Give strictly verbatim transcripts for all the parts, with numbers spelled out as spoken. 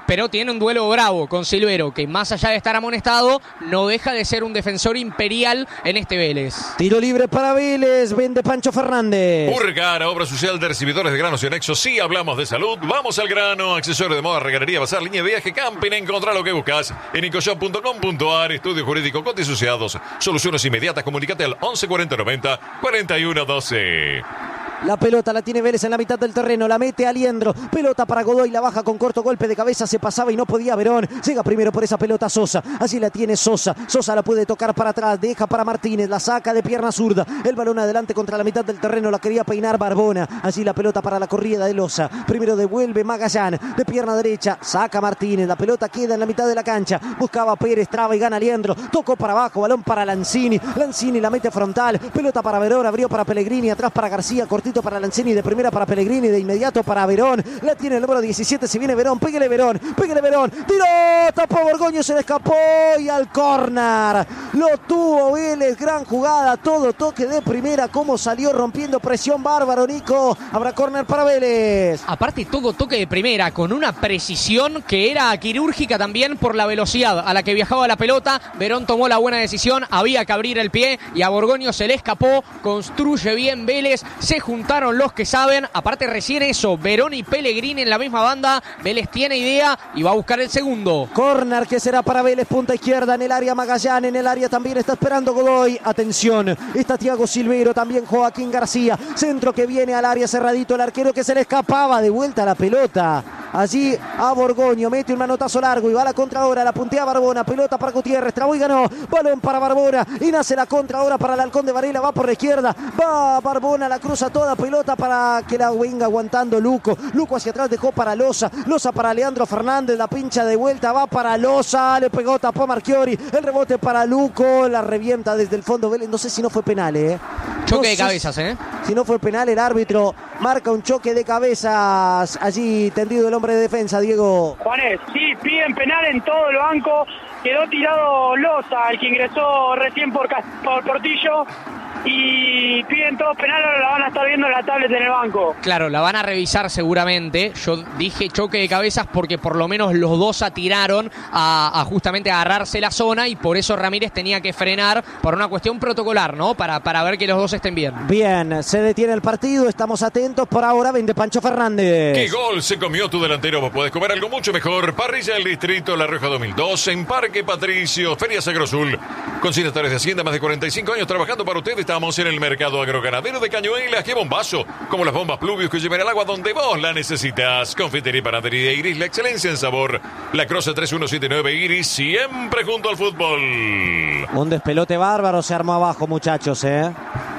pero tiene un duelo bravo con Silvero, que más allá de estar amonestado, no deja de ser un defensor imperial en este Vélez. Tiro libre para Vélez, vende Pancho Fernández. Urgar, obra social de recibidores de granos y anexos. Sí, hablamos de salud, vamos al grano. Accesorio de moda, regadería, bazar, línea de viaje, camping. Encontrá lo que buscas en incoshop punto com punto a r. Estudio jurídico, Cote Asociados. Soluciones inmediatas. Comunicate al once cuarenta noventa cuarenta y uno doce. La pelota la tiene Vélez en la mitad del terreno, la mete Aliendro, pelota para Godoy, la baja con corto golpe de cabeza, se pasaba y no podía Verón, llega primero por esa pelota Sosa, así la tiene Sosa, Sosa la puede tocar para atrás, deja para Martínez, la saca de pierna zurda, el balón adelante contra la mitad del terreno, la quería peinar Barbona, así la pelota para la corrida de Loza, primero devuelve Magallán, de pierna derecha, saca Martínez, la pelota queda en la mitad de la cancha, buscaba Pérez, traba y gana Aliendro, tocó para abajo, balón para Lanzini, Lanzini la mete frontal, pelota para Verón, abrió para Pellegrini, atrás para García, cortito para Lanzini, de primera para Pellegrini, de inmediato para Verón, la tiene el número diecisiete, se viene Verón, pégale Verón, pégale Verón, tiró, tapó Borgoño, se le escapó y al córner, lo tuvo Vélez, gran jugada, todo toque de primera, como salió rompiendo presión bárbaro, Nico, habrá córner para Vélez. Aparte todo toque de primera, con una precisión que era quirúrgica también por la velocidad a la que viajaba la pelota, Verón tomó la buena decisión, había que abrir el pie y a Borgoño se le escapó, construye bien Vélez, se juntaron los que saben, aparte recién eso, Verón y Pellegrini en la misma banda, Vélez tiene idea y va a buscar el segundo. Córner que será para Vélez, punta izquierda en el área Magallán, en el área también está esperando Godoy, atención, está Thiago Silvero, también Joaquín García, centro que viene al área cerradito, el arquero que se le escapaba, de vuelta a la pelota, allí a Borgoño, mete un manotazo largo y va a la contra ahora, la puntea Barbona, pelota para Gutiérrez, trabó y ganó, balón para Barbona y nace la contra ahora para el Halcón de Varela, va por la izquierda, va Barbona, la cruza toda, pelota para que la venga aguantando Luco, Luco hacia atrás dejó para Loza, Loza para Leandro Fernández, la pincha de vuelta, va para Loza, le pegó, tapó Marchiori, el rebote para Luco, la revienta desde el fondo Vélez, no sé si no fue penal, eh. Choque no de cabezas, eh. Si no fue penal, el árbitro marca un choque de cabezas, allí tendido el hombre de defensa, Diego. Juanes, sí, piden penal en todo el banco, quedó tirado Loza, el que ingresó recién por, por Portillo, y piden todos penal, ahora la van a estar viendo en la tablet en el banco. Claro, la van a revisar seguramente. Yo dije choque de cabezas porque por lo menos los dos atiraron a, a justamente agarrarse la zona y por eso Ramírez tenía que frenar por una cuestión protocolar, ¿no? Para, para ver que los dos estén bien. Bien, se detiene el partido, estamos atentos, por ahora vende Pancho Fernández. ¿Qué gol se comió tu delantero? Vos podés comer algo mucho mejor. Parrilla del Distrito La Rioja dos mil dos en Parque Patricio, Feria Sagrosul. Consignatarios de Hacienda, más de cuarenta y cinco años trabajando para ustedes. Estamos en el mercado agroganadero de Cañuelas. ¡Qué bombazo! Como las bombas Pluvius que llevan el agua donde vos la necesitas. Confitería y panadería Iris, la excelencia en sabor. La Croce tres uno siete nueve Iris, siempre junto al fútbol. Un despelote bárbaro se armó abajo, muchachos, ¿eh?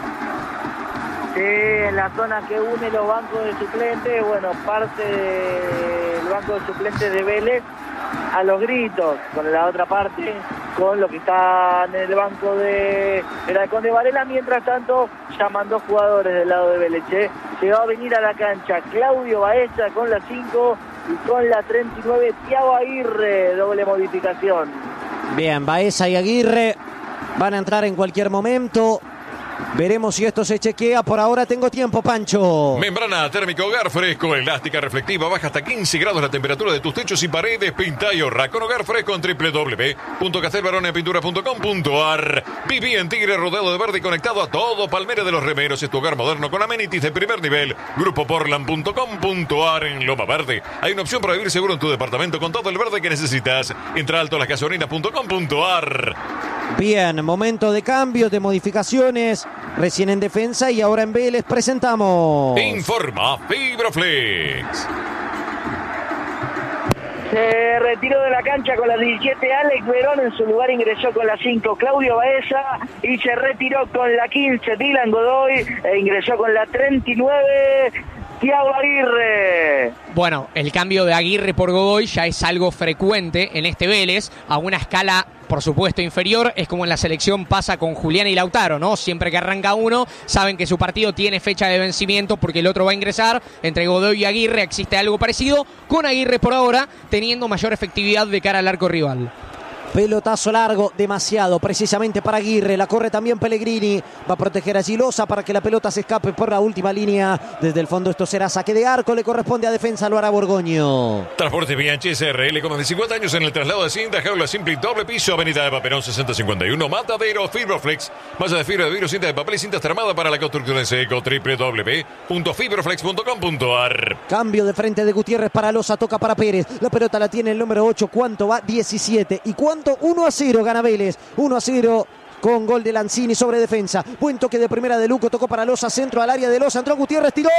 Sí, en la zona que une los bancos de suplentes, bueno, parte del banco de suplentes de Vélez a los gritos, con la otra parte, con lo que está en el banco de el Halcón de Varela. Mientras tanto, ya mandó jugadores del lado de Vélez. ¿eh? Se va a venir a la cancha Claudio Baeza con la cinco y con la treinta y nueve Thiago Aguirre, doble modificación. Bien, Baeza y Aguirre van a entrar en cualquier momento. Veremos si esto se chequea. Por ahora tengo tiempo, Pancho. Membrana térmica Hogar Fresco, elástica reflectiva, baja hasta quince grados la temperatura de tus techos y paredes. Pinta y ahorra con Hogar Fresco en doble u doble u doble u punto castelbaronepintura punto com punto a r. Viví en Tigre, rodeado de verde y conectado a todo. Palmera de los Remeros es tu hogar moderno con amenities de primer nivel. Grupo Portland punto com punto a r en Loma Verde. Hay una opción para vivir seguro en tu departamento con todo el verde que necesitas. Entra alto a las gasolinas punto com punto a r. Bien, momento de cambios, de modificaciones. Recién en defensa y ahora en Vélez presentamos. Informa Fibroflex. Se retiró de la cancha con la diecisiete Alex Verón, en su lugar ingresó con la cinco Claudio Baeza y se retiró con la quince Dylan Godoy e ingresó con la treinta y nueve Thiago Aguirre. Bueno, el cambio de Aguirre por Godoy ya es algo frecuente en este Vélez, a una escala por supuesto inferior. Es como en la selección pasa con Julián y Lautaro, ¿no? Siempre que arranca uno, saben que su partido tiene fecha de vencimiento porque el otro va a ingresar. Entre Godoy y Aguirre existe algo parecido, con Aguirre por ahora teniendo mayor efectividad de cara al arco rival. Pelotazo largo, demasiado, precisamente para Aguirre. La corre también Pellegrini. Va a proteger a Gilosa para que la pelota se escape por la última línea. Desde el fondo esto será saque de arco. Le corresponde a defensa, lo hará Borgoño. Transporte Bianchi S R L con más de cincuenta años en el traslado de cinta, jaula simple y doble piso, avenida de Paperón sesenta cincuenta y uno, Matadero, Fibroflex. Malla de fibra de vidrio, cinta de papel y cinta armada para la construcción en seco. doble u doble u doble u punto fibroflex punto com punto a r. Cambio de frente de Gutiérrez para Loza, toca para Pérez. La pelota la tiene el número ocho. ¿Cuánto va? diecisiete. ¿Y cuánto? uno a cero gana Vélez. uno a cero. Con gol de Lanzini sobre defensa. Buen toque de primera de Luco. Tocó para Loza. Centro al área de Loza. Entró Gutiérrez. Tiró.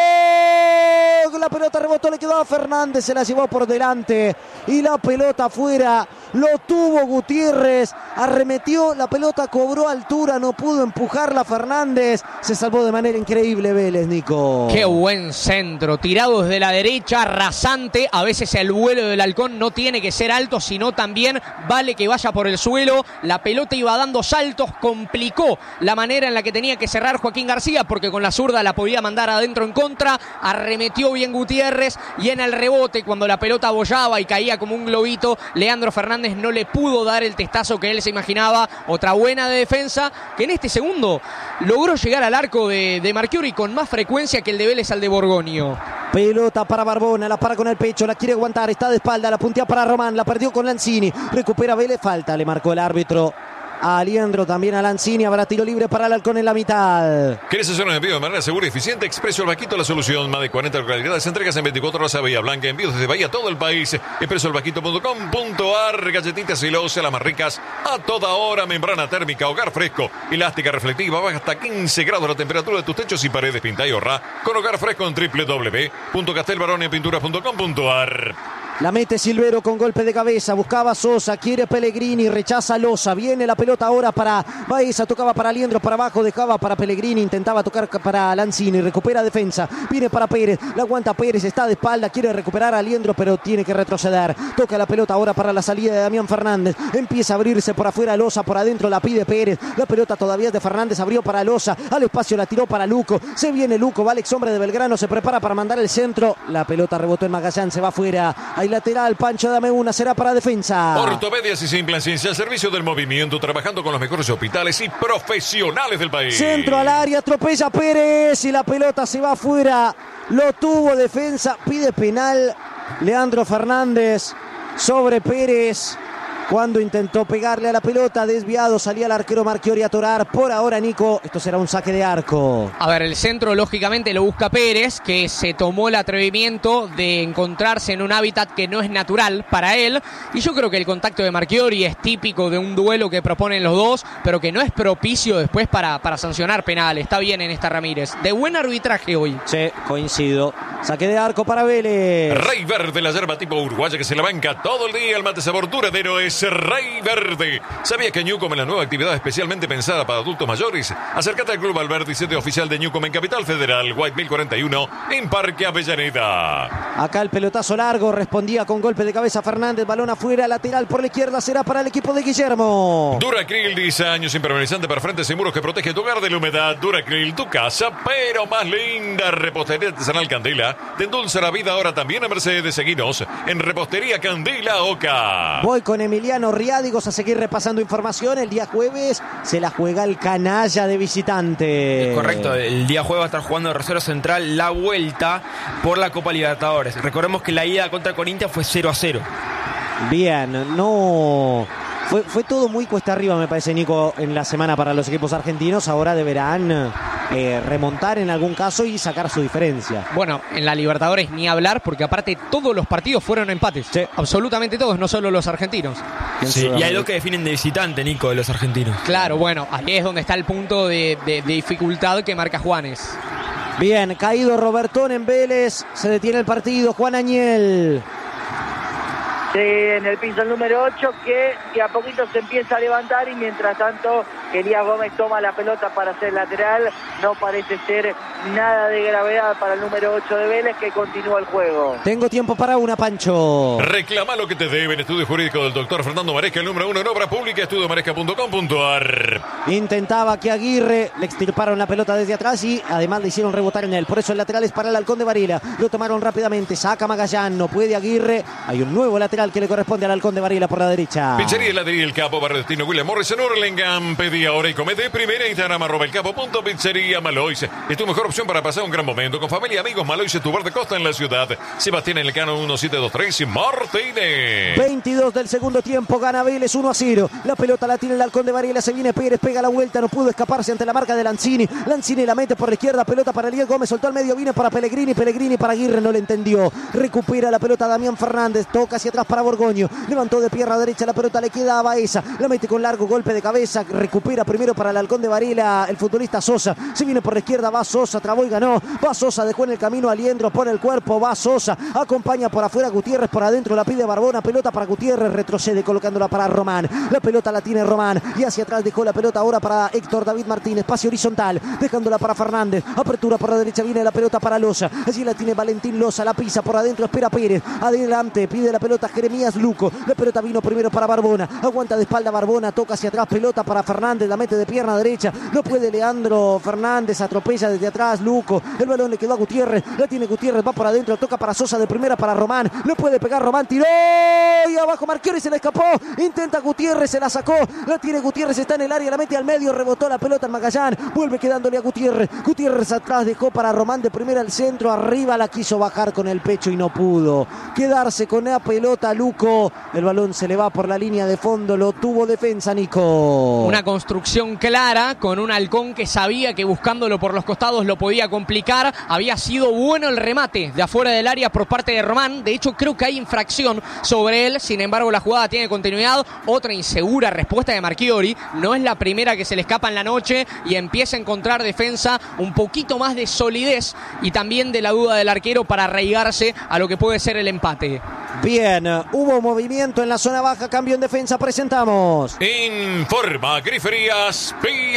La pelota rebotó. Le quedó a Fernández. Se la llevó por delante. Y la pelota afuera. Lo tuvo Gutiérrez. Arremetió. La pelota cobró altura. No pudo empujarla Fernández. Se salvó de manera increíble Vélez, Nico. Qué buen centro. Tirado desde la derecha. Rasante. A veces el vuelo del halcón no tiene que ser alto, sino también vale que vaya por el suelo. La pelota iba dando saltos. Complicó la manera en la que tenía que cerrar Joaquín García, porque con la zurda la podía mandar adentro en contra. Arremetió bien Gutiérrez y en el rebote, cuando la pelota bollaba y caía como un globito, Leandro Fernández no le pudo dar el testazo que él se imaginaba. Otra buena de defensa, que en este segundo logró llegar al arco de, de Marchiori con más frecuencia que el de Vélez al de Borgoño. Pelota para Barbona, la para con el pecho, la quiere aguantar, está de espalda, la puntea para Román, la perdió con Lanzini, recupera Vélez, falta, le marcó el árbitro a Aliendro, también a Lanzini. Habrá tiro libre para el halcón en la mitad. ¿Querés hacer un envío de manera segura y eficiente? Expreso El Vaquito, la solución. Más de cuarenta localidades, entregas en veinticuatro horas a Bahía Blanca. Envíos desde Bahía a todo el país. expreso el vaquito punto com punto a r. Galletitas y Loza, las más ricas a toda hora. Membrana térmica, hogar fresco, elástica reflectiva. Baja hasta quince grados la temperatura de tus techos y paredes. Pinta y ahorra con hogar fresco en doble u doble u doble u punto castelbarone pinturas punto com punto a r. La mete Silvero con golpe de cabeza. Buscaba Sosa, quiere Pellegrini, rechaza Loza. Viene la pelota ahora para Baeza. Tocaba para Aliendro, para abajo, dejaba para Pellegrini. Intentaba tocar para Lanzini. Recupera defensa. Viene para Pérez. La aguanta Pérez. Está de espalda. Quiere recuperar a Aliendro, pero tiene que retroceder. Toca la pelota ahora para la salida de Damián Fernández. Empieza a abrirse por afuera Loza. Por adentro la pide Pérez. La pelota todavía es de Fernández. Abrió para Loza. Al espacio la tiró para Luco. Se viene Luco. Va Alex, hombre de Belgrano. Se prepara para mandar el centro. La pelota rebotó en Magallán. Se va afuera. Hay lateral, Pancho, dame una, será para defensa. Ortopedias y sin ciencia, al servicio del movimiento, trabajando con los mejores hospitales y profesionales del país. Centro al área, atropella Pérez y la pelota se va afuera. Lo tuvo defensa, pide penal Leandro Fernández sobre Pérez. Cuando intentó pegarle a la pelota, desviado, salía el arquero Marchiori a torar. Por ahora, Nico, esto será un saque de arco. A ver, el centro lógicamente lo busca Pérez, que se tomó el atrevimiento de encontrarse en un hábitat que no es natural para él. Y yo creo que el contacto de Marchiori es típico de un duelo que proponen los dos, pero que no es propicio después para, para sancionar penal. Está bien en esta Ramírez. De buen arbitraje hoy. Sí, coincido. Saque de arco para Vélez. Rey Verde, la yerba tipo uruguaya que se la banca todo el día. El mate sabor duradero es Rey Verde. ¿Sabías que Newcom es la nueva actividad especialmente pensada para adultos mayores? Acércate al Club Alberdi, sede oficial de Newcom en Capital Federal, White mil cuarenta y uno, en Parque Avellaneda. Acá el pelotazo largo, respondía con golpe de cabeza Fernández, balón afuera, lateral por la izquierda, será para el equipo de Guillermo. Duracril, diseño impermeabilizante para frentes y muros que protege tu hogar de la humedad. Duracril, tu casa, pero más linda. Repostería artesanal Candela, te endulza la vida ahora también a Mercedes. Seguinos en Repostería Candela Oca. Voy con Emiliano Riádigos a seguir repasando información. El día jueves se la juega el canalla de visitante. Es correcto, el día jueves va a estar jugando de Rosario Central la vuelta por la Copa Libertadores. Recordemos que la ida contra Corinthians fue cero a cero. Bien, no... Fue, fue todo muy cuesta arriba, me parece, Nico, en la semana para los equipos argentinos. Ahora deberán eh, remontar en algún caso y sacar su diferencia. Bueno, en la Libertadores ni hablar, porque aparte todos los partidos fueron empates. Sí. Absolutamente todos, no solo los argentinos. Sí, y hay dos que definen de visitante, Nico, de los argentinos. Claro, bueno, ahí es donde está el punto de, de, de dificultad que marca Juanes. Bien, caído Robertón en Vélez. Se detiene el partido. Juan Añel. Sí, en el piso el número ocho, que de a poquito se empieza a levantar y mientras tanto Elías Gómez toma la pelota para hacer lateral. No parece ser nada de gravedad para el número ocho de Vélez, que continúa el juego. Tengo tiempo para una, Pancho. Reclama lo que te deben. Estudio jurídico del doctor Fernando Maresca, el número uno en obra pública, estudio maresca punto com punto ar. Intentaba que Aguirre le extirparon la pelota desde atrás y además le hicieron rebotar en él. Por eso el lateral es para el Halcón de Varela. Lo tomaron rápidamente. Saca Magallán. No puede Aguirre. Hay un nuevo lateral que le corresponde al Halcón de Varela por la derecha. Pizzería Heladería El Capo, barrio destino William Morris en Hurlingham. Pedí ahora y come de primera. Instagram arroba el capo punto pizzería Malois. Es tu mejor opción para pasar un gran momento con familia y amigos. Malois es tu bar de costa en la ciudad. Sebastián Elcano uno siete dos tres y Martínez. veintidós del segundo tiempo. Gana Vélez uno a cero. La pelota la tiene el Halcón de Varela. Se viene Pérez. Pega la vuelta. No pudo escaparse ante la marca de Lanzini. Lanzini la mete por la izquierda. Pelota para Elías Gómez. Soltó al medio. Viene para Pellegrini. Pellegrini para Aguirre. No le entendió. Recupera la pelota Damián Fernández. Toca hacia atrás para Borgoño. Levantó de pierna derecha. La pelota le queda a Baeza. La mete con largo golpe de cabeza. Recupera primero para el Halcón de Varela el futbolista Sosa. Se viene por la izquierda. Va Sosa. Trabó y ganó. Va Sosa. Dejó en el camino a Liendro. Pone el cuerpo. Va Sosa. Acompaña por afuera Gutiérrez. Por adentro la pide Barbona. Pelota para Gutiérrez. Retrocede colocándola para Román. La pelota la tiene Román. Y hacia atrás dejó la pelota ahora para Héctor David Martínez. Pase horizontal. Dejándola para Fernández. Apertura por la derecha. Viene la pelota para Loza. Allí la tiene Valentín Loza. La pisa por adentro. Espera Pérez. Adelante. Pide la pelota Jeremías Luco. La pelota vino primero para Barbona. Aguanta de espalda Barbona. Toca hacia atrás. Pelota para Fernández. La mete de pierna derecha. No puede Leandro Fernández. Atropella desde atrás Luco. El balón le quedó a Gutiérrez. La tiene Gutiérrez. Va por adentro. Toca para Sosa de primera para Román. No puede pegar Román. Tiró. Y abajo Marchiori se le escapó. Intenta Gutiérrez. Se la sacó. La tiene Gutiérrez. Está en el área. La mete al medio. Rebotó la pelota en Magallán. Vuelve quedándole a Gutiérrez. Gutiérrez atrás. Dejó para Román de primera al centro. Arriba la quiso bajar con el pecho y no pudo quedarse con la pelota Luco. El balón se le va por la línea de fondo. Lo tuvo defensa, Nico. Una construcción clara con un Halcón que sabía que buscándolo por los costados lo podía complicar. Había sido bueno el remate de afuera del área por parte de Román. De hecho, creo que hay infracción sobre él. Sin embargo, la jugada tiene continuidad. Otra insegura respuesta de Marchiori. No es la primera que se le escapa en la noche y empieza a encontrar defensa un poquito más de solidez y también de la duda del arquero para arraigarse a lo que puede ser el empate. Bien, hubo movimiento en la zona baja, cambio en defensa, presentamos. Informa Griferías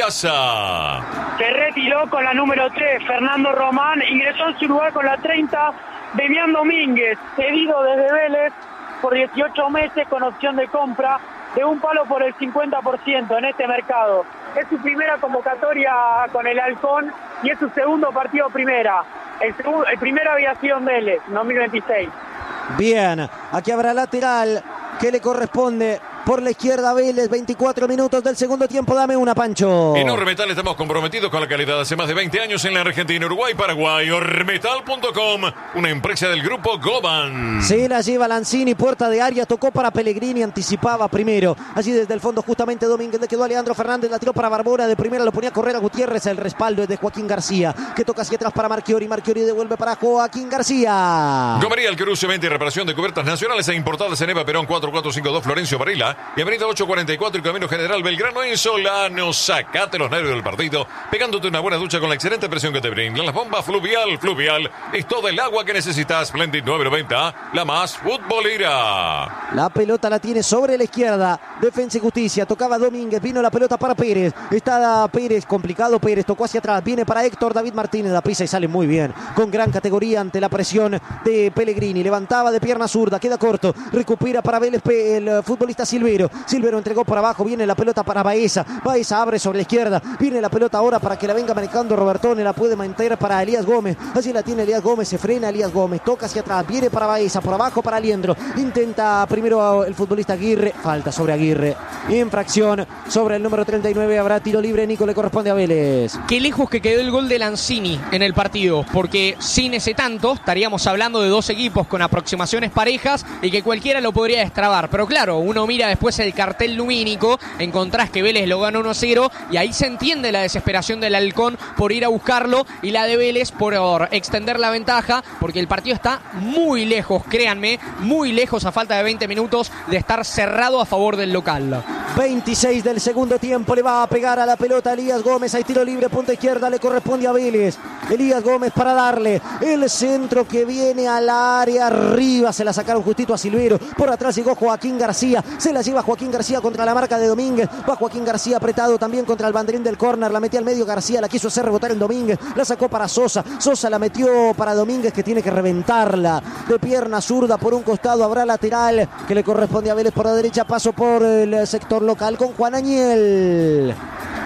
Piazza. Se retiró con la número tres, Fernando Román. Ingresó en su lugar con la treinta, Demián Domínguez, cedido desde Vélez por dieciocho meses con opción de compra de un palo por el cincuenta por ciento en este mercado. Es su primera convocatoria con el Halcón y es su segundo partido primera. El, segundo, el primero había sido en Vélez, en dos mil veintiséis. Bien, aquí habrá lateral que le corresponde por la izquierda Vélez. Veinticuatro minutos del segundo tiempo. Dame una, Pancho. En Ormetal estamos comprometidos con la calidad hace más de veinte años en la Argentina, Uruguay, Paraguay. Ormetal punto com, una empresa del grupo Goban. Se la lleva Lanzini, puerta de área, tocó para Pellegrini, anticipaba primero. Allí desde el fondo justamente Domínguez, le quedó a Leandro Fernández, la tiró para Barbona, de primera lo ponía a correr a Gutiérrez. El respaldo es de Joaquín García, que toca hacia atrás para Marchiori. Marchiori devuelve para Joaquín García. Gomería El Cruz, venta y reparación de cubiertas nacionales e importadas en Eva Perón cuatro cuatro cinco dos Florencio Varela y avenida ocho cuarenta y cuatro y Camino General Belgrano en Solano. Sacate los nervios del partido pegándote una buena ducha con la excelente presión que te brindan las bombas Fluvial. Fluvial es todo el agua que necesitas. Splendid nueve noventa, la más futbolera. La pelota la tiene sobre la izquierda. Defensa y Justicia. Tocaba Domínguez. Vino la pelota para Pérez. Está Pérez. Complicado Pérez. Tocó hacia atrás. Viene para Héctor David Martínez. La pisa y sale muy bien. Con gran categoría ante la presión de Pellegrini. Levantaba de pierna zurda. Queda corto. Recupera para Vélez el futbolista Silvero. Silvero entregó por abajo. Viene la pelota para Baeza. Baeza abre sobre la izquierda. Viene la pelota ahora para que la venga manejando Robertone. La puede mantener para Elías Gómez. Allí la tiene Elías Gómez. Se frena Elías Gómez. Toca hacia atrás. Viene para Baeza. Por abajo para Liendro. Intenta primero el futbolista Aguirre. Falta sobre Aguirre. Infracción sobre el número treinta y nueve. Habrá tiro libre. Nico, le corresponde a Vélez. Qué lejos que quedó el gol de Lanzini en el partido, porque sin ese tanto estaríamos hablando de dos equipos con aproximaciones parejas y que cualquiera lo podría destrabar. Pero claro, uno mira después el cartel lumínico, encontrás que Vélez lo ganó uno a cero y ahí se entiende la desesperación del Halcón por ir a buscarlo y la de Vélez por extender la ventaja, porque el partido está muy lejos, créanme, muy lejos a falta de veinte minutos de estar cerrado a favor del local. veintiséis del segundo tiempo, le va a pegar a la pelota Elías Gómez, hay tiro libre, punta izquierda, le corresponde a Vélez. Elías Gómez para darle el centro que viene al área arriba, se la sacaron justito a Silvero, por atrás llegó Joaquín García, se la lleva Joaquín García contra la marca de Domínguez, va Joaquín García apretado también contra el banderín del córner, la metió al medio García, la quiso hacer rebotar en Domínguez, la sacó para Sosa, Sosa la metió para Domínguez que tiene que reventarla de pierna zurda por un costado, habrá lateral que le corresponde a Vélez por la derecha, paso por el sector local con Juan Añel.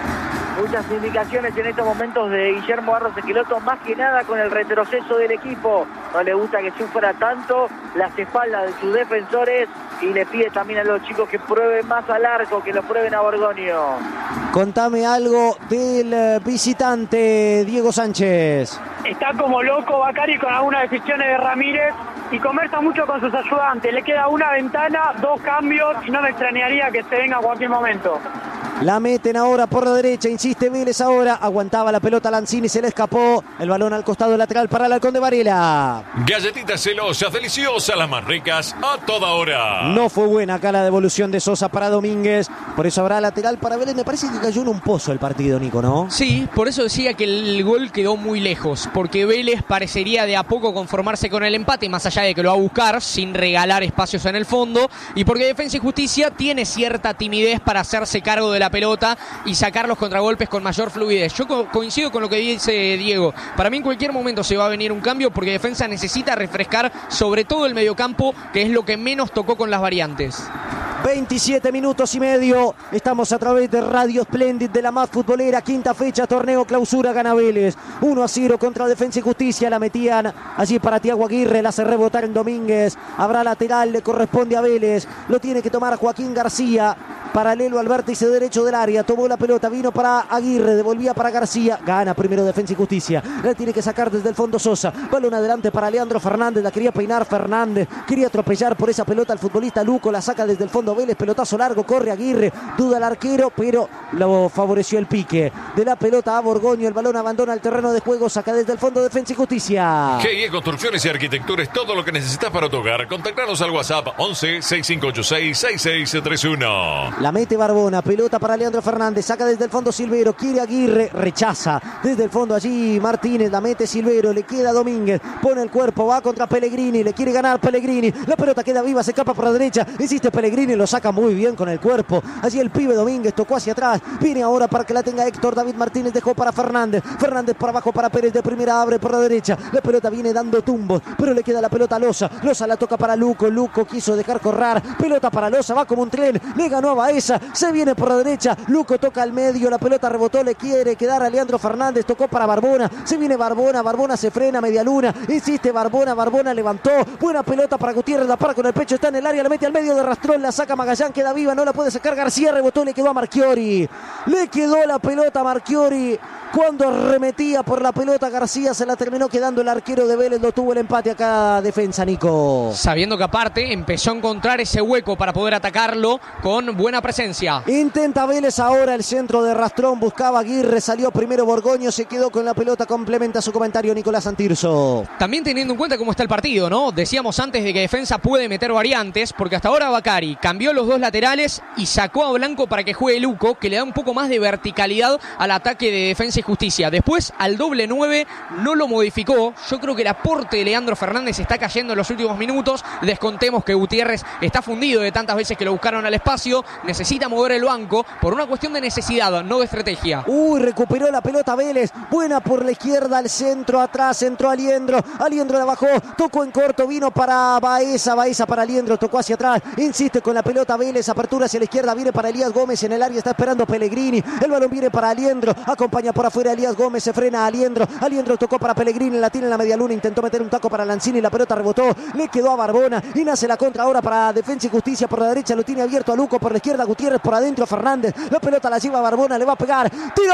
Muchas indicaciones en estos momentos de Guillermo Barros Esqueloto, más que nada con el retroceso del equipo. No le gusta que sufra tanto las espaldas de sus defensores y le pide también a los chicos que prueben más al arco, que lo prueben a Borgoño. Contame algo del visitante Diego Sánchez. Está como loco Bacari con algunas decisiones de Ramírez y conversa mucho con sus ayudantes. Le queda una ventana, dos cambios y no me extrañaría que se venga a cualquier momento. La meten ahora por la derecha, insiste Vélez ahora, aguantaba la pelota Lanzini, se le escapó, el balón al costado lateral para el Halcón de Varela. Galletitas celosas, deliciosas, las más ricas, a toda hora. No fue buena acá la devolución de Sosa para Domínguez, por eso habrá lateral para Vélez, me parece que cayó en un pozo el partido, Nico, ¿no? Sí, por eso decía que el gol quedó muy lejos, porque Vélez parecería de a poco conformarse con el empate, más allá de que lo va a buscar, sin regalar espacios en el fondo, y porque Defensa y Justicia tiene cierta timidez para hacerse cargo de la pelota y sacar los contragolpes con mayor fluidez. Yo co- coincido con lo que dice Diego. Para mí en cualquier momento se va a venir un cambio porque Defensa necesita refrescar sobre todo el mediocampo, que es lo que menos tocó con las variantes. veintisiete minutos y medio. Estamos a través de Radio Splendid de la más futbolera. Quinta fecha, torneo clausura, gana Vélez. uno a cero contra Defensa y Justicia. La metían allí para Tiago Aguirre. La hace rebotar en Domínguez. Habrá lateral, le corresponde a Vélez. Lo tiene que tomar Joaquín García. Paralelo al vértice derecho del área. Tomó la pelota, vino para Aguirre. Devolvía para García. Gana primero Defensa y Justicia. La tiene que sacar desde el fondo Sosa. Balón adelante para Leandro Fernández. La quería peinar Fernández. Quería atropellar por esa pelota al futbolista Luco. La saca desde el fondo Vélez, pelotazo largo, corre Aguirre, duda el arquero, pero lo favoreció el pique de la pelota a Borgoño, el balón abandona el terreno de juego, saca desde el fondo Defensa y Justicia. G I E Construcciones y Arquitectura es todo lo que necesitas para tu hogar. Contactanos al WhatsApp once, sesenta y cinco ochenta y seis, sesenta y seis treinta y uno. La mete Barbona, pelota para Leandro Fernández, saca desde el fondo Silvero, quiere Aguirre, rechaza desde el fondo allí Martínez, la mete Silvero, le queda Domínguez, pone el cuerpo, va contra Pellegrini, le quiere ganar Pellegrini, la pelota queda viva, se escapa por la derecha, insiste Pellegrini, lo saca muy bien con el cuerpo, allí el pibe Domínguez tocó hacia atrás, viene ahora para que la tenga Héctor, David Martínez dejó para Fernández, Fernández por abajo para Pérez, de primera abre por la derecha, la pelota viene dando tumbos, pero le queda la pelota a Loza, Loza la toca para Luco, Luco quiso dejar correr, pelota para Loza, va como un tren, le ganó a Baeza, se viene por la derecha, Luco toca al medio, la pelota rebotó, le quiere quedar a Leandro Fernández, tocó para Barbona, se viene Barbona, Barbona se frena, media luna, insiste Barbona, Barbona levantó, buena pelota para Gutiérrez, la para con el pecho, está en el área, la mete al medio de Rastrón, la saca Magallán, queda viva, no la puede sacar García, rebotó, le quedó a Marchiori, le quedó la pelota a Marchiori, cuando arremetía por la pelota García se la terminó quedando el arquero de Vélez, lo tuvo el empate acá Defensa, Nico. Sabiendo que aparte empezó a encontrar ese hueco para poder atacarlo con buena presencia. Intenta Vélez ahora el centro de Rastrón, buscaba Aguirre, salió primero Borgoño, se quedó con la pelota, complementa su comentario Nicolás Santirso. También teniendo en cuenta cómo está el partido, ¿no? Decíamos antes de que Defensa puede meter variantes, porque hasta ahora Bacari cambió los dos laterales y sacó a Blanco para que juegue Luco, que le da un poco más de verticalidad al ataque de Defensa y Justicia. Después al doble nueve no lo modificó. Yo creo que el aporte de Leandro Fernández está cayendo en los últimos minutos. Descontemos que Gutiérrez está fundido de tantas veces que lo buscaron al espacio. Necesita mover el banco por una cuestión de necesidad, no de estrategia. Uy, recuperó la pelota Vélez. Buena por la izquierda, al centro, atrás, entró Aliendro. Aliendro la bajó, tocó en corto, vino para Baeza. Baeza para Aliendro, tocó hacia atrás. Insiste con la pelota Vélez, apertura hacia la izquierda, viene para Elías Gómez en el área, está esperando Pellegrini. El balón viene para Aliendro, acompaña por afuera Elías Gómez, se frena a Aliendro. Aliendro tocó para Pellegrini, la tiene en la media luna, intentó meter un taco para Lanzini, la pelota rebotó, le quedó a Barbona y nace la contra ahora para Defensa y Justicia por la derecha, lo tiene abierto a Luco, por la izquierda Gutiérrez, por adentro Fernández. La pelota la lleva Barbona, le va a pegar,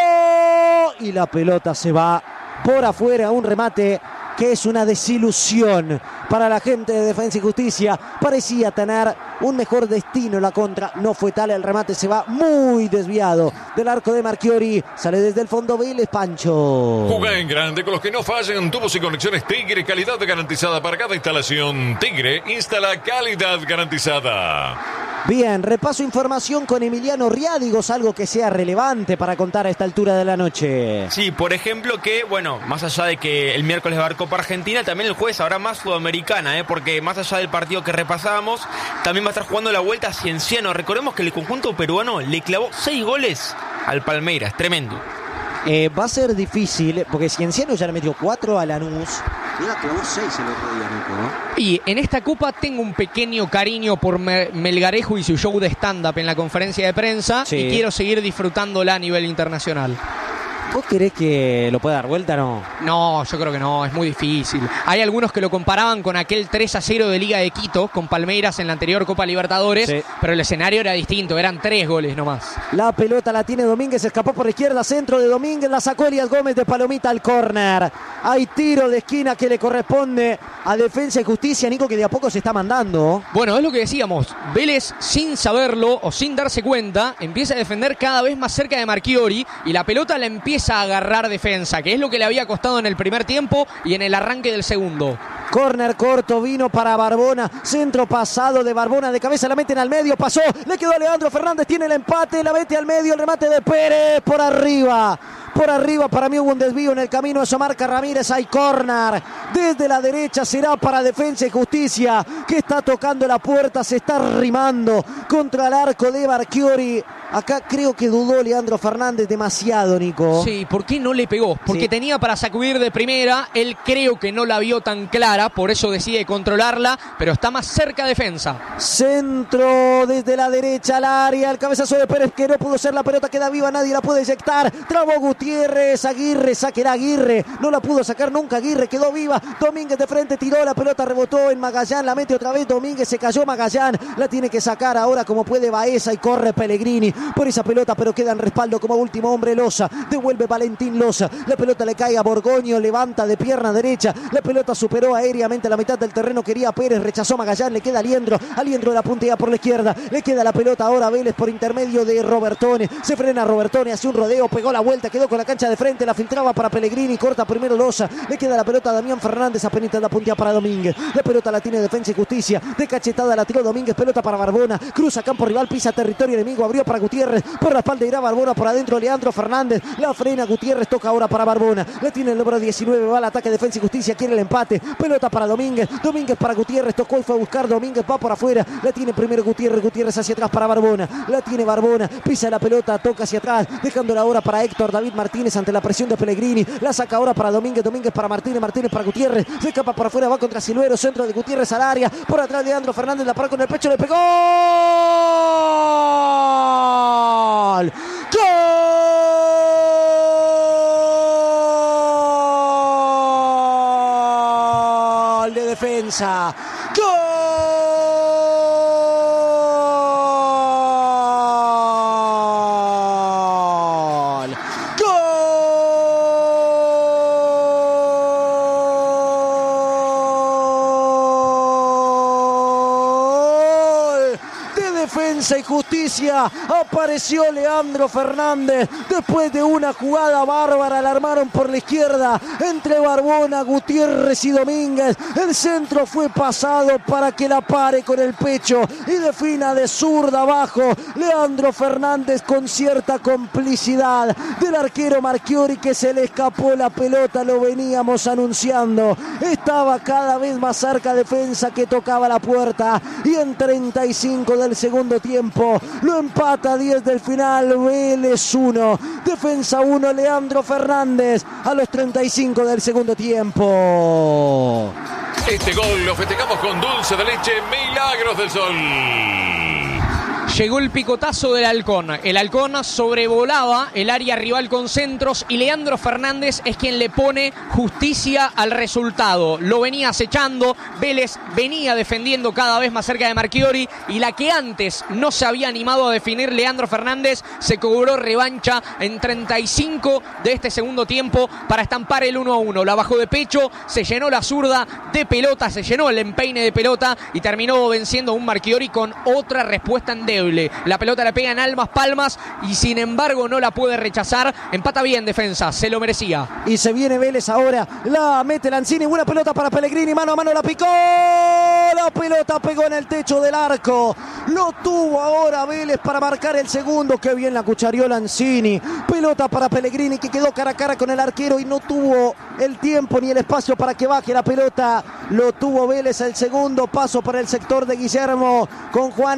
tiró y la pelota se va por afuera, un remate que es una desilusión para la gente de Defensa y Justicia. Parecía tener un mejor destino la contra, no fue tal, el remate se va muy desviado del arco de Marchiori, sale desde el fondo Vélez, Pancho. Juega en grande con los que no fallan, tubos y conexiones Tigre, calidad garantizada para cada instalación. Tigre instala calidad garantizada. Bien, repaso información con Emiliano Riadigos, algo que sea relevante para contar a esta altura de la noche. Sí, por ejemplo que, bueno, más allá de que el miércoles va a haber Copa Argentina, también el jueves habrá más Sudamericana, ¿eh? Porque más allá del partido que repasábamos, también va a estar jugando la vuelta a Cienciano. Recordemos que el conjunto peruano le clavó seis goles al Palmeiras, tremendo. Eh, va a ser difícil, porque Cienciano ya le metió cuatro a Lanús. Y la clavó seis el otro día, Nico, ¿no? Y en esta Copa tengo un pequeño cariño por Melgarejo y su show de stand-up en la conferencia de prensa. Sí. Y quiero seguir disfrutándola a nivel internacional. ¿Vos querés que lo pueda dar vuelta o no? No, yo creo que no, es muy difícil. Hay algunos que lo comparaban con aquel tres a cero de Liga de Quito, con Palmeiras en la anterior Copa Libertadores, sí. Pero el escenario era distinto, eran tres goles nomás. La pelota la tiene Domínguez, escapó por la izquierda, centro de Domínguez, la sacó Elías Gómez de palomita al córner. Hay tiro de esquina que le corresponde a Defensa y Justicia, Nico, que de a poco se está mandando. Bueno, es lo que decíamos, Vélez sin saberlo o sin darse cuenta, empieza a defender cada vez más cerca de Marchiori y la pelota la empieza a agarrar Defensa, que es lo que le había costado en el primer tiempo y en el arranque del segundo. Córner corto, vino para Barbona, centro pasado de Barbona, de cabeza la meten al medio, pasó, le quedó a Leandro Fernández, tiene el empate, la mete al medio, el remate de Pérez por arriba. Por arriba, para mí hubo un desvío en el camino de Somarca Ramírez. Hay córner desde la derecha, será para Defensa y Justicia, que está tocando la puerta, se está arrimando contra el arco de Marchiori. Acá creo que dudó Leandro Fernández demasiado, Nico. Sí, ¿por qué no le pegó? Porque sí. Tenía para sacudir de primera, él creo que no la vio tan clara, por eso decide controlarla, pero está más cerca Defensa. Centro desde la derecha al área, el cabezazo de Pérez que no pudo ser, la pelota queda viva, nadie la puede eyectar. Trabó Gutiérrez, Aguirre, saquerá Aguirre, no la pudo sacar nunca Aguirre, quedó viva. Domínguez de frente, tiró, la pelota rebotó en Magallán, la mete otra vez Domínguez, se cayó Magallán, la tiene que sacar ahora como puede Baeza y corre Pellegrini por esa pelota, pero queda en respaldo como último hombre Loza, devuelve Valentín Loza, la pelota le cae a Borgoño, levanta de pierna derecha, la pelota superó aéreamente la mitad del terreno, quería Pérez, rechazó Magallán, le queda Aliendro, Aliendro la puntea por la izquierda, le queda la pelota ahora a Vélez por intermedio de Robertone, se frena Robertone, hace un rodeo, pegó la vuelta, quedó con la cancha de frente, la filtraba para Pellegrini, corta primero Loza, le queda la pelota a Damián Fernández, apenas la puntea para Domínguez, la pelota la tiene Defensa y Justicia, de cachetada la tiró Domínguez, pelota para Barbona, cruza campo rival, pisa territorio enemigo, abrió para Gutiérrez, por la espalda irá Barbona, por adentro Leandro Fernández, la frena Gutiérrez, toca ahora para Barbona, la tiene el número diecinueve, va al ataque Defensa y Justicia, quiere el empate, pelota para Domínguez, Domínguez para Gutiérrez, tocó y fue a buscar Domínguez, va por afuera, la tiene primero Gutiérrez, Gutiérrez hacia atrás para Barbona, la tiene Barbona, pisa la pelota, toca hacia atrás, dejándola ahora para Héctor David Martínez ante la presión de Pellegrini, la saca ahora para Domínguez, Domínguez para Martínez, Martínez para Gutiérrez, se escapa por afuera, va contra Siluero, centro de Gutiérrez al área, por atrás de Leandro Fernández, la paró con el pecho, le pegó. ¡Gol! ¡Gol de Defensa! ¡Gol! Defensa y Justicia, apareció Leandro Fernández después de una jugada bárbara, la armaron por la izquierda entre Barbona, Gutiérrez y Domínguez, el centro fue pasado para que la pare con el pecho y defina de zurda abajo Leandro Fernández con cierta complicidad del arquero Marchiori, que se le escapó la pelota, lo veníamos anunciando, estaba cada vez más cerca Defensa, que tocaba la puerta, y en treinta y cinco del segundo tiempo lo empata a diez del final, Vélez uno, Defensa uno, Leandro Fernández a los treinta y cinco del segundo tiempo. Este gol lo festejamos con dulce de leche Milagros del Sol. Llegó el picotazo del Halcón. El Halcón sobrevolaba el área rival con centros y Leandro Fernández es quien le pone justicia al resultado. Lo venía acechando, Vélez venía defendiendo cada vez más cerca de Marchiori y la que antes no se había animado a definir Leandro Fernández se cobró revancha en treinta y cinco de este segundo tiempo para estampar el uno a uno. La bajó de pecho, se llenó la zurda de pelota, se llenó el empeine de pelota y terminó venciendo a un Marchiori con otra respuesta endeble. La pelota la pega en Almas Palmas y sin embargo no la puede rechazar. Empata bien Defensa, se lo merecía. Y se viene Vélez ahora, la mete Lanzini, buena pelota para Pellegrini, mano a mano la picó. La pelota pegó en el techo del arco. Lo tuvo ahora Vélez para marcar el segundo. Qué bien la cuchareó Lanzini. Pelota para Pellegrini, que quedó cara a cara con el arquero y no tuvo el tiempo ni el espacio para que baje la pelota. Lo tuvo Vélez. El segundo paso para el sector de Guillermo con Juan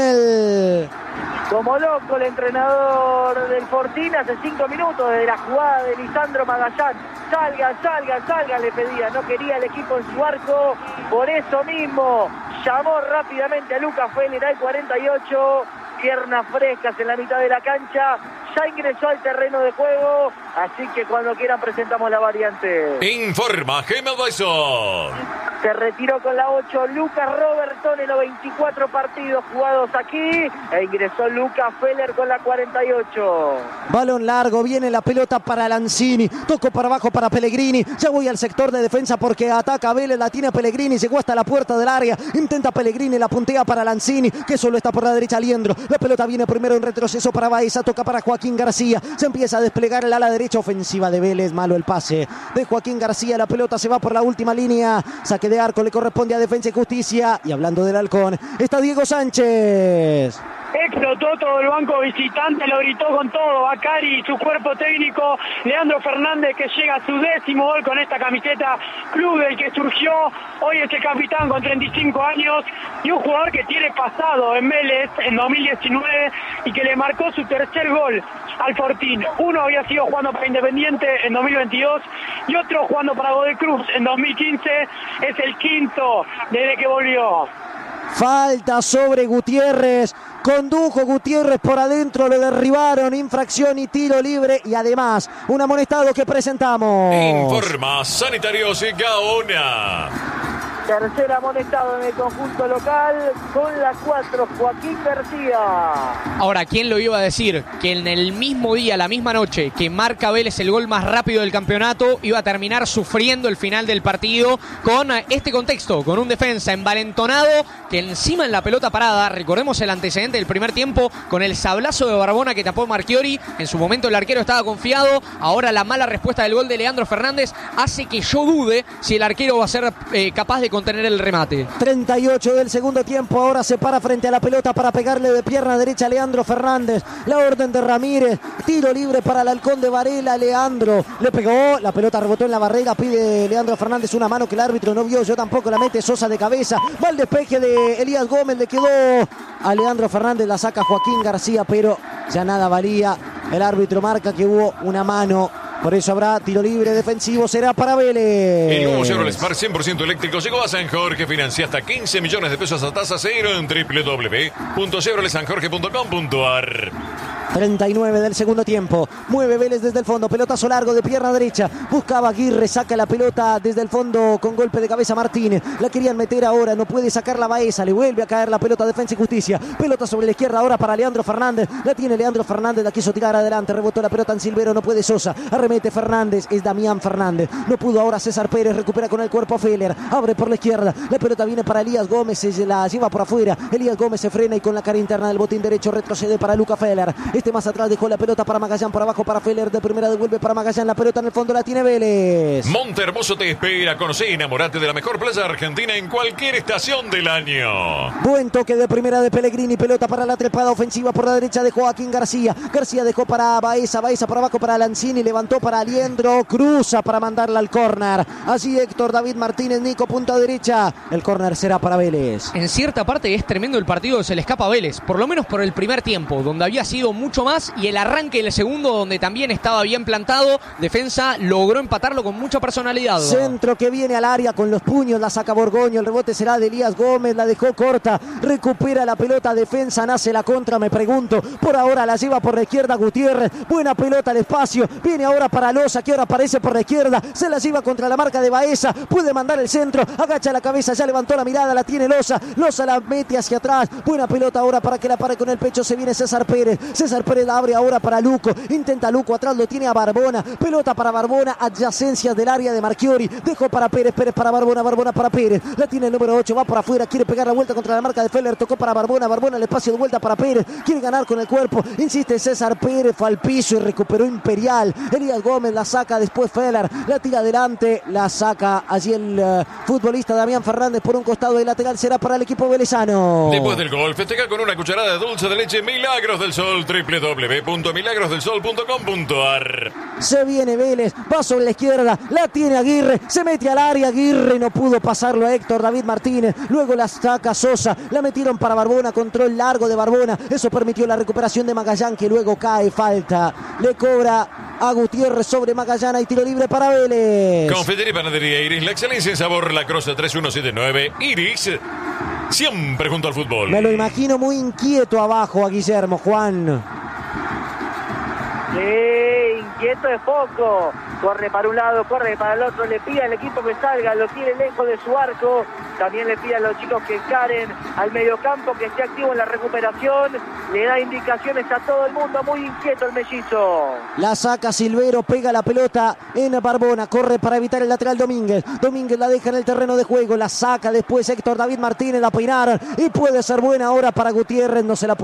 Añel. Como loco el entrenador del Fortín hace cinco minutos de la jugada de Lisandro Magallán. Salga, salga, salga, le pedía. No quería el equipo en su arco. Por eso mismo llamó rápidamente a Lucas Feller al cuarenta y ocho. Piernas frescas en la mitad de la cancha. Ya ingresó al terreno de juego. Así que cuando quieran presentamos la variante. Informa Gema Dyson. Se retiró con la ocho Lucas Robertson en los veinticuatro partidos jugados aquí. E ingresó Lucas Feller con la cuarenta y ocho. Balón largo, viene la pelota para Lanzini. Tocó para abajo para Pellegrini. Ya voy al sector de defensa porque ataca a Vélez. La tiene Pellegrini, llegó hasta la puerta del área. Intenta Pellegrini, la puntea para Lanzini, que solo está por la derecha Aliendro. La pelota viene primero en retroceso para Baeza. Toca para Joaquín García. Se empieza a desplegar el ala derecha ofensiva de Vélez. Malo el pase de Joaquín García. La pelota se va por la última línea. Saque de arco le corresponde a Defensa y Justicia. Y hablando del Halcón, está Diego Sánchez. Explotó todo el banco visitante, lo gritó con todo Bacari y su cuerpo técnico. Leandro Fernández, que llega a su décimo gol con esta camiseta, club del que surgió. Hoy es el capitán con treinta y cinco años y un jugador que tiene pasado en Vélez en dos mil diecinueve y que le marcó su tercer gol al Fortín. Uno había sido jugando para Independiente en dos mil veintidós y otro jugando para Godoy Cruz en dos mil quince. Es el quinto desde que volvió. Falta sobre Gutiérrez. Condujo Gutiérrez por adentro, lo derribaron, infracción y tiro libre y además un amonestado que presentamos. Informa Sanitarios y Gaona. Tercer amonestado en el conjunto local con la cuatro, Joaquín García. Ahora, ¿quién lo iba a decir? Que en el mismo día, la misma noche que marca Vélez el gol más rápido del campeonato, iba a terminar sufriendo el final del partido con este contexto, con un defensa envalentonado que encima en la pelota parada, recordemos el antecedente del primer tiempo con el sablazo de Barbona que tapó Marchiori. En su momento el arquero estaba confiado, ahora la mala respuesta del gol de Leandro Fernández hace que yo dude si el arquero va a ser eh, capaz de contener el remate. treinta y ocho del segundo tiempo, ahora se para frente a la pelota para pegarle de pierna derecha a Leandro Fernández. La orden de Ramírez, tiro libre para el Halcón de Varela. Leandro le pegó, la pelota rebotó en la barrera, pide Leandro Fernández una mano que el árbitro no vio, yo tampoco, la mete Sosa de cabeza, va el despeje de Elías Gómez, le quedó a Leandro Fernández, la saca Joaquín García, pero ya nada valía, el árbitro marca que hubo una mano. Por eso habrá tiro libre defensivo, será para Vélez. El nuevo Chevrolet Spark cien por ciento eléctrico llegó a San Jorge. Financia hasta quince millones de pesos a tasa cero en doble u doble u doble u punto chevrolet san jorge punto com punto a r. treinta y nueve del segundo tiempo. Mueve Vélez desde el fondo. Pelotazo largo de pierna derecha. Buscaba Aguirre. Saca la pelota desde el fondo con golpe de cabeza Martínez. La querían meter ahora. No puede sacar la Baeza. Le vuelve a caer la pelota. Defensa y Justicia. Pelota sobre la izquierda ahora para Leandro Fernández. La tiene Leandro Fernández. La quiso tirar adelante. Rebotó la pelota en Silvero. No puede Sosa. Arremete Fernández. Es Damián Fernández. No pudo ahora César Pérez. Recupera con el cuerpo Feller. Abre por la izquierda. La pelota viene para Elías Gómez. Se la lleva por afuera. Elías Gómez se frena y con la cara interna del botín derecho retrocede para Luca Feller. Este más atrás dejó la pelota para Magallán, por abajo para Feller, de primera devuelve para Magallán, la pelota en el fondo la tiene Vélez. Monte Hermoso te espera, conoce y enamorate de la mejor playa argentina en cualquier estación del año. Buen toque de primera de Pellegrini, pelota para la trepada ofensiva por la derecha de Joaquín García, García dejó para Baeza, Baeza por abajo para Lanzini, levantó para Aliendro, cruza para mandarla al córner, así Héctor David Martínez, Nico, punta derecha, el córner será para Vélez. En cierta parte es tremendo el partido que se le escapa a Vélez, por lo menos por el primer tiempo, donde había sido mucho más, y el arranque del segundo, donde también estaba bien plantado. Defensa logró empatarlo con mucha personalidad. Centro que viene al área con los puños, la saca Borgoño, el rebote será de Elías Gómez, la dejó corta, recupera la pelota, defensa, nace la contra, me pregunto, por ahora la lleva por la izquierda Gutiérrez, buena pelota al espacio, viene ahora para Loza, que ahora aparece por la izquierda, se la lleva contra la marca de Baeza, puede mandar el centro, agacha la cabeza, ya levantó la mirada, la tiene Loza, Loza la mete hacia atrás, buena pelota ahora para que la pare con el pecho, se viene César Pérez, César César Pérez la abre ahora para Luco. Intenta Luco, atrás lo tiene a Barbona. Pelota para Barbona, adyacencias del área de Marchiori. Dejó para Pérez, Pérez para Barbona, Barbona para Pérez. La tiene el número ocho, va por afuera, quiere pegar la vuelta contra la marca de Feller. Tocó para Barbona, Barbona el espacio de vuelta para Pérez. Quiere ganar con el cuerpo. Insiste César Pérez, fue al piso y recuperó Imperial. Elías Gómez la saca después Feller. La tira adelante, la saca allí el uh, futbolista Damián Fernández por un costado de lateral. Será para el equipo velezano. Después del gol, festeja con una cucharada de dulce de leche Milagros del Sol. doble u doble u doble u punto milagros del sol punto com punto a r. Se viene Vélez, va sobre la izquierda, la tiene Aguirre, se mete al área, Aguirre no pudo pasarlo a Héctor David Martínez, luego la saca Sosa, la metieron para Barbona, control largo de Barbona, eso permitió la recuperación de Magallán, que luego cae, falta, le cobra a Gutiérrez sobre Magallán, y tiro libre para Vélez. Confitería y Panadería Iris, la excelencia en sabor, La Croce tres uno siete nueve, Iris, siempre junto al fútbol. Me lo imagino muy inquieto abajo a Guillermo, Juan. Sí, inquieto es poco. Corre para un lado, corre para el otro, le pide al equipo que salga, lo quiere lejos de su arco. También le pide a los chicos que encaren al mediocampo, que esté activo en la recuperación. Le da indicaciones a todo el mundo, muy inquieto el mellizo. La saca Silvero, pega la pelota en Barbona, corre para evitar el lateral Domínguez. Domínguez la deja en el terreno de juego, la saca después Héctor David Martínez, la peinaron y puede ser buena ahora para Gutiérrez, no se la pudo